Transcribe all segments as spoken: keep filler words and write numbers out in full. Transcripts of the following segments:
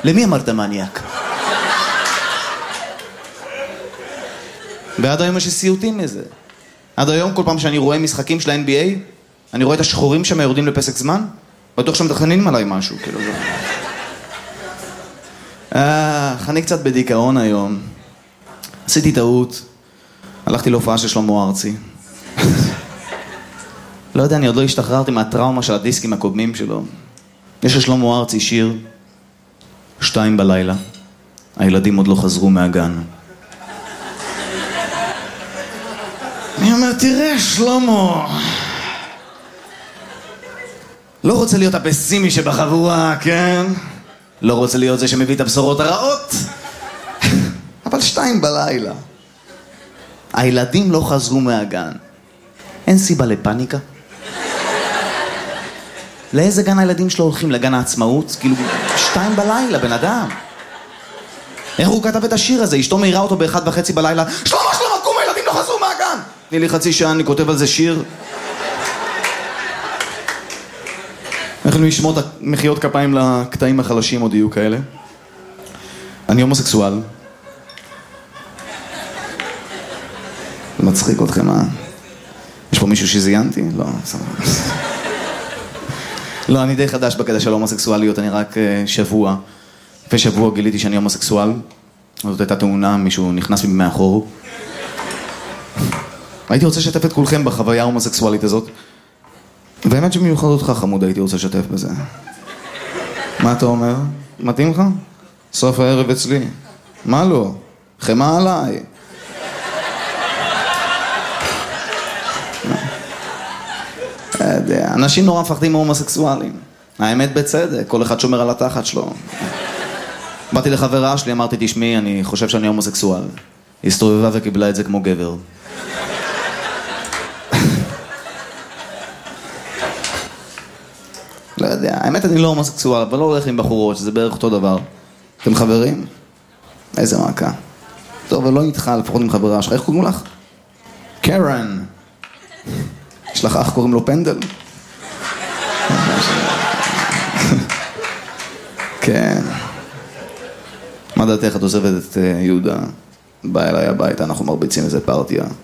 למי אמרת מניאק? ועד היום יש סיוטים מזה. עד היום כל פעם שאני רואה משחקים של ה-אן בי איי, אני רואה את השחורים שם יורדים לפסק זמן, בטוח שמתכננים עליי משהו, כאילו זה. אה, אני קצת בדיכאון היום. עשיתי טעות. הלכתי להופעה של שלמה ארצי. לא יודע, אני עוד לא השתחררתי מהטראומה של הדיסקים הקודמים שלו. יש לשלמה ארצי שיר, שתיים בלילה. הילדים עוד לא חזרו מהגן. אני אומר, תראה, שלמה. לא רוצה להיות הפסימי שבחבורה, כן? לא רוצה להיות זה שמביא את הבשורות הרעות. אבל שתיים בלילה. הילדים לא חזרו מהגן. אין סיבה לפניקה. לאיזה גן הילדים שלו הולכים? לגן העצמאות? כאילו, שתיים בלילה, בן אדם. איך הוא כתב את השיר הזה? אשתו מהירה אותו באחד וחצי בלילה. שלמה, שלמה, קום, הילדים לא חזרו מהגן. תני לי חצי שעה, אני כותב על זה שיר. אנחנו נשמור את מחיאות כפיים לקטעים החלשים, עוד יהיו כאלה. אני הומוסקסואל. זה מצחיק אתכם, אה? יש פה מישהו שזיינתי? לא, לא, אני די חדש בקטע של הומוסקסואליות, אני רק שבוע. לפני שבוע גיליתי שאני הומוסקסואל. זאת הייתה תאונה, מישהו נכנס לי מאחור. הייתי רוצה לשתף את כולכם בחוויה ההומוסקסואלית הזאת. באמת שבמיוחד אותך חמוד הייתי רוצה לשתף בזה. מה אתה אומר? מתאים לך? סוף הערב אצלי. מה לא? חמה עליי. אנשים נורא מפחדים מהומוסקסואלים. האמת בצדק, כל אחד שומר על התחת שלו. באתי לחברה שלי, אמרתי, תשמעי, אני חושב שאני הומוסקסואל. היא הסתובבה וקיבלה את זה כמו גבר. לא יודע, האמת אני לא הומוסקסואל, אבל לא הולך עם בחורות, שזה בערך אותו דבר. אתם חברים? איזה מעקה. טוב, אבל לא איתך, לפחות עם חברה שלך. איך קוראים לך? קרן. יש לך אח קוראים לו פנדל? כן. מה דעתך, את עוזבת את יהודה? בא אליי הביתה, אנחנו מרביצים איזה פרטיה. רגע,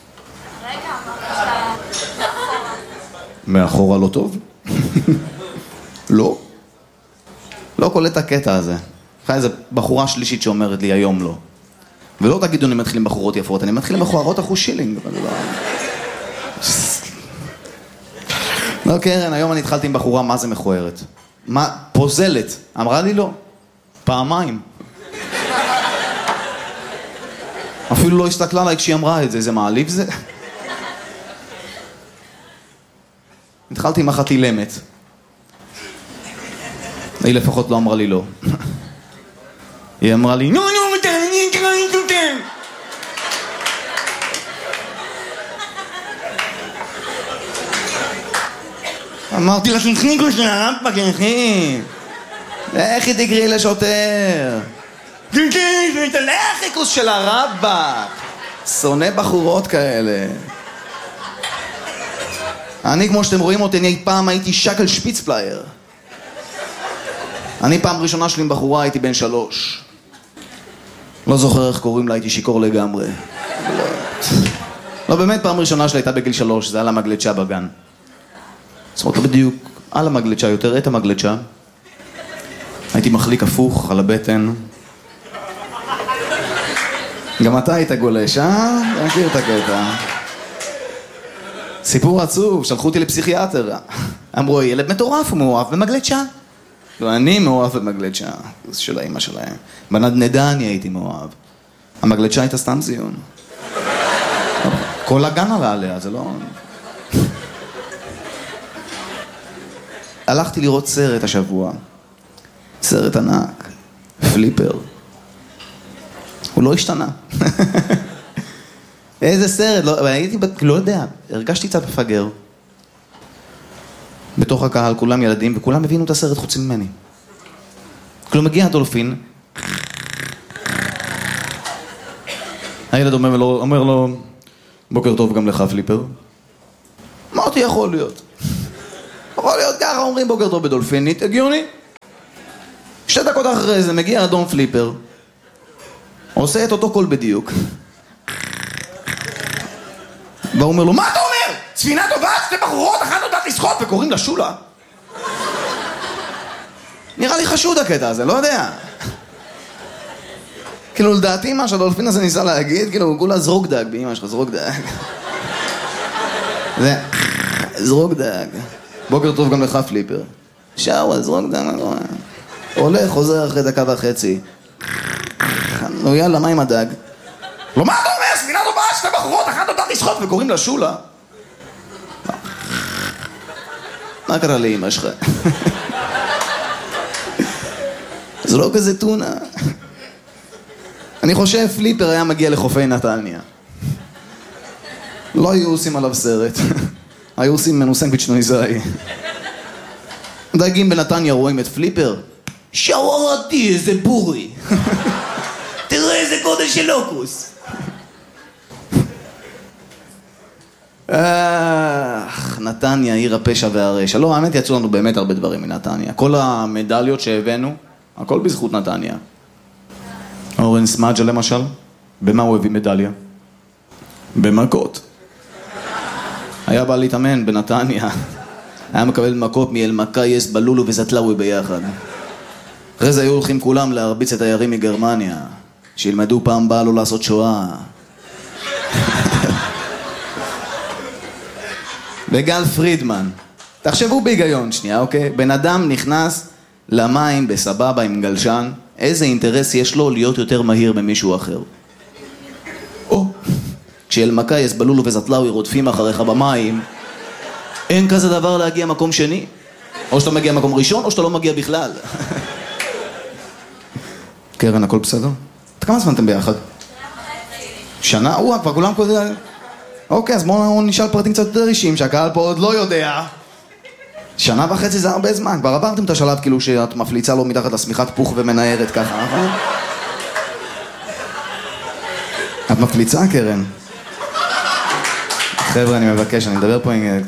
אמרת מאחורה לא טוב? לא. לא קולט הקטע הזה. אחרי איזה בחורה שלישית שאומרת לי היום לא. ולא תגידו אני מתחיל עם בחורות יפות, אני מתחיל עם בחורות אחוז שילינג. לא... לא, קרן, היום אני התחלתי עם בחורה, מה זה מכוערת? מה? פוזלת. אמרה לי לא. פעמיים. אפילו לא הסתכלה עליי כשהיא אמרה את זה, זה מעליב זה? התחלתי עם אחת אילמת. היא לפחות לא אמרה לי לא. היא אמרה לי, נו, נו, מתן, אני אקרא לי תותן. אמרתי לה, תנחיקו של הרמפה, כנחי. איך היא תקראי לשוטר? לחיקוס של הרבא. שונא בחורות כאלה. אני, כמו שאתם רואים אותי, אני פעם הייתי שקל שפיצפלייר. אני פעם ראשונה שלי עם בחורה הייתי בן שלוש. לא זוכר איך קוראים לה, הייתי שיקור לגמרי. לא, באמת פעם ראשונה שלה הייתה בגיל שלוש, זה על המגלצ'ה בגן. זאת אומרת, לא בדיוק על המגלצ'ה, יותר את המגלצ'ה. הייתי מחליק הפוך על הבטן. גם אתה היית גולש, אה? אתה מכיר את הקטע. סיפור עצוב, שלחו אותי לפסיכיאטר. אמרו, ילד מטורף, הוא מאוהב במגלצ'ה. לא, אני מאוהב במגלצ'ה, זה של האמא שלהם. בנדנדה אני הייתי מאוהב. המגלצ'ה הייתה סתם זיון. כל הגן עלה עליה, זה לא... הלכתי לראות סרט השבוע. סרט ענק. פליפר. הוא לא השתנה. איזה סרט, לא, הייתי, לא יודע, הרגשתי קצת מפגר. בתוך הקהל, כולם ילדים, וכולם הבינו את הסרט חוץ ממני. כאילו מגיע הדולפין, הילד אומר לו, אומר לו, בוקר טוב גם לך פליפר. אמרתי, יכול להיות. יכול להיות ככה, אומרים בוקר טוב בדולפינית, הגיוני. יש שתי דקות אחרי זה מגיע אדון פליפר, עושה את אותו קול בדיוק. והוא אומר לו, מה אתה אומר? ספינה טובה, שתי בחורות, אחת יודעת לשחות וקוראים לה שולה. נראה לי חשוד הקטע הזה, לא יודע. כאילו, לדעתי מה שהדולפין הזה ניסה להגיד, כאילו, הוא כולה זרוק דג, באמא שלך, זרוק דג. זה, זרוק דג. בוקר טוב גם לך פליפר. שאווה, זרוק דג, הולך, חוזר אחרי דקה וחצי. נו יאללה, מה עם הדג? לא, מה אתה אומר? ספינה טובה, שתי בחורות, אחת יודעת לשחות וקוראים לה שולה. מה קרה לאמא שלך? זה לא כזה טונה. אני חושב פליפר היה מגיע לחופי נתניה. לא היו עושים עליו סרט. היו עושים ממנו סנדוויץ' נויזאי. דייגים בנתניה רואים את פליפר. שווארתי, איזה בורי. תראה איזה גודל של לוקוס. אך, נתניה, עיר הפשע והרשע. לא, האמת יצאו לנו באמת הרבה דברים מנתניה. כל המדליות שהבאנו, הכל בזכות נתניה. אורן סמאג'ה למשל, במה הוא הביא מדליה? במכות. היה בא להתאמן בנתניה. היה מקבל מכות מאלמקייס, בלולו וזטלאווי ביחד. אחרי זה היו הולכים כולם להרביץ את תיירים מגרמניה, שילמדו פעם באה לא לעשות שואה. וגל פרידמן, תחשבו בהיגיון שנייה, אוקיי? בן אדם נכנס למים בסבבה עם גלשן, איזה אינטרס יש לו להיות יותר מהיר ממישהו אחר? או, כשאלמקייס, בלולו וזטלאווי רודפים אחריך במים, אין כזה דבר להגיע מקום שני. או שאתה מגיע מקום ראשון, או שאתה לא מגיע בכלל. קרן, הכל בסדר? אתה כמה זמן אתם ביחד? שנה? וואו, כבר כולם כזה... אוקיי, אז בואו נשאל פרטים קצת יותר אישיים, שהקהל פה עוד לא יודע. שנה וחצי זה הרבה זמן. כבר עברתם את השלב כאילו שאת מפליצה לו מתחת לשמיכת פוך ומנערת ככה, נכון? את מפליצה, קרן? חבר'ה, אני מבקש, אני מדבר פה עם...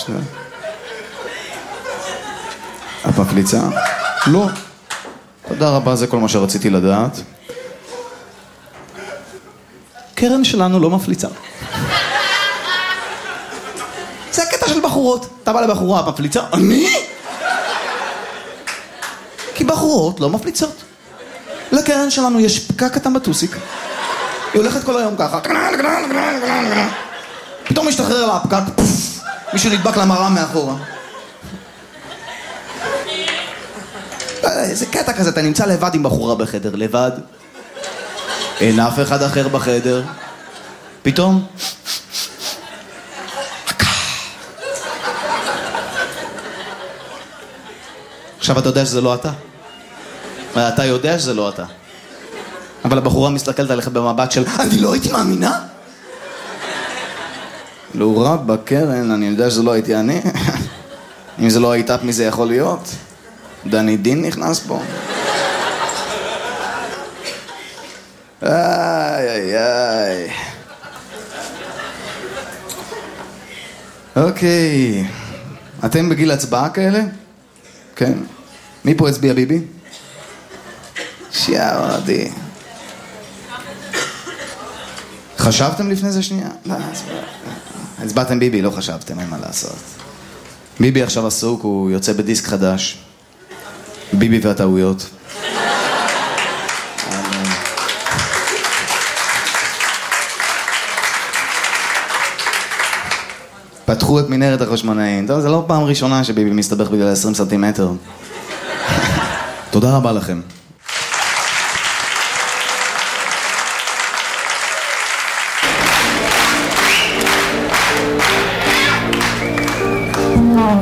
את מפליצה? לא. תודה רבה, זה כל מה שרציתי לדעת. קרן שלנו לא מפליצה. זה הקטע של בחורות. אתה בא לבחורה, את מפליצה? אני? כי בחורות לא מפליצות. לקרן שלנו יש פקק קטן בטוסיק. היא הולכת כל היום ככה. פתאום משתחרר לה הפקק, מישהו נדבק למראה מאחורה. זה קטע כזה, אתה נמצא לבד עם בחורה בחדר, לבד. אין אף אחד אחר בחדר. פתאום... עכשיו אתה יודע שזה לא אתה. אתה יודע שזה לא אתה. אבל הבחורה מסתכלת עליך במבט של אני לא הייתי מאמינה? לא רב בקרן, אני יודע שזה לא הייתי אני. אם זה לא הייתה, מי זה יכול להיות? דני דין נכנס פה. איי איי איי. אוקיי. אתם בגיל הצבעה כאלה? כן. מי פה הצביע ביבי? שיערתי. חשבתם לפני זה שנייה? לא, הצבעתם ביבי, לא חשבתם, אין מה לעשות. ביבי עכשיו עסוק, הוא יוצא בדיסק חדש. ביבי והטעויות. פתחו את מנהרת החשמונאים. טוב, זה לא פעם ראשונה שביבי מסתבך בגלל עשרים סנטימטר. תודה רבה לכם.